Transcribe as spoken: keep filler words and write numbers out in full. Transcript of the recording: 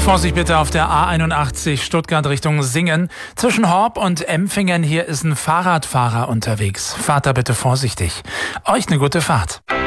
Vorsicht bitte auf der A einundachtzig Stuttgart Richtung Singen. Zwischen Horb und Empfingen hier ist ein Fahrradfahrer unterwegs. Fahrt da bitte vorsichtig. Euch eine gute Fahrt.